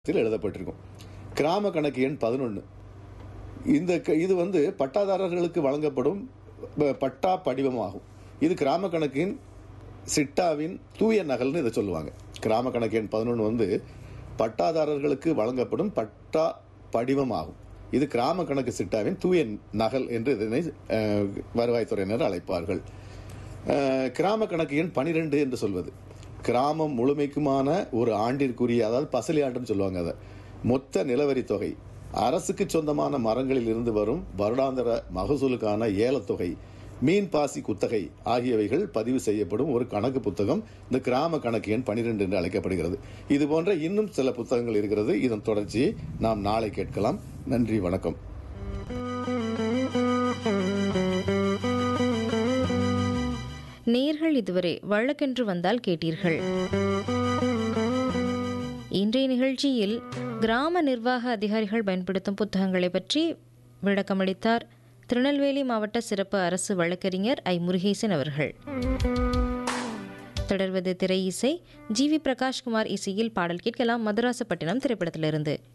எழுதப்பட்டிருக்கும். கிராம கணக்கு எண் 11. இது பட்டாதாரர்களுக்கு வழங்கப்படும் பட்டா படிவமாகும். இது கிராம கணக்கின் சிட்டாவின் தூய நகல்னு இதை சொல்லுவாங்க. கிராம கணக்கு எண் 11 பட்டாதாரர்களுக்கு வழங்கப்படும் பட்டா படிவமாகும். இது கிராம கணக்கு சிட்டாவின் தூய நகல் என்று இதனை வருவாய்த்துறையினர் அழைப்பார்கள். கிராம கணக்கு எண் 12 என்று சொல்வது கிராமம் முழுமைக்குமான ஒரு ஆண்டிற்குரிய, அதாவது பசலி ஆண்டுன்னு சொல்லுவாங்க, அதை மொத்த நிலவரி தொகை, அரசுக்கு சொந்தமான மரங்களில் இருந்து வரும் வருடாந்திர மகசூலுக்கான ஏலத்தொகை, மீன் பாசி குத்தகை ஆகியவைகள் பதிவு செய்யப்படும் ஒரு கணக்கு புத்தகம் இந்த கிராம கணக்கு எண் 12 என்று அழைக்கப்படுகிறது. இது போன்ற இன்னும் சில புத்தகங்கள் இருக்கிறது. இதன் தொடர்ச்சியை நாம் நாளை கேட்கலாம். நன்றி, வணக்கம். நேயர்கள் இதுவரை வழக்கென்று வந்தால் கேட்டீர்கள். இன்றைய நிகழ்ச்சியில் கிராம நிர்வாக அதிகாரிகள் பயன்படுத்தும் புத்தகங்களை பற்றி விளக்கமளித்தார் திருநெல்வேலி மாவட்ட சிறப்பு அரசு வழக்கறிஞர் ஐ. முருகேசன் அவர்கள். தொடர்வது திரை இசை. ஜி. வி. பிரகாஷ்குமார் இசையில் பாடல் கேட்கலாம். மதராசப்பட்டினம் திரைப்படத்திலிருந்து.